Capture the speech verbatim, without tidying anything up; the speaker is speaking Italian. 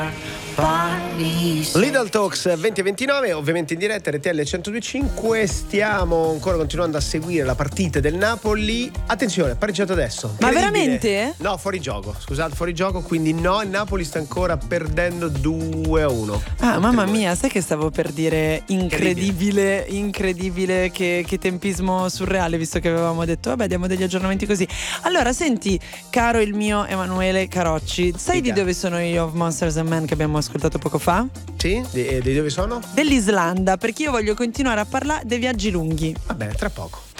Lidl Talks venti ventinove, ovviamente in diretta R T L centodue e cinque. Stiamo ancora continuando a seguire la partita del Napoli. Attenzione, pareggiato adesso. Ma Incredibile. veramente? No, fuori gioco. Scusate, fuori gioco. Quindi no, il Napoli sta ancora perdendo due a uno. Ah, mamma mia, sai che stavo per dire incredibile, incredibile, che, che tempismo surreale, visto che avevamo detto vabbè, diamo degli aggiornamenti così. Allora, senti, caro il mio Emanuele Carocci, sai Dica. di dove sono io of Monsters and Men che abbiamo ascoltato poco fa? Sì? Di, di dove sono? Dell'Islanda, perché io voglio continuare a parlare dei viaggi lunghi. Vabbè, tra poco.